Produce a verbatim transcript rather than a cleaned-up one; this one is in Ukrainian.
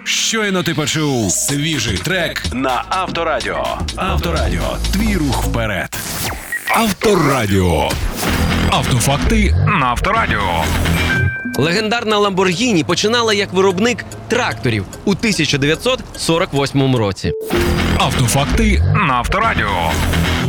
Щойно ти почув свіжий трек на Авторадіо. Авторадіо. Твій рух вперед. Авторадіо. Автофакти на Авторадіо. Легендарна Lamborghini починала як виробник тракторів у тисяча дев'ятсот сорок восьмому році. Автофакти на Авторадіо.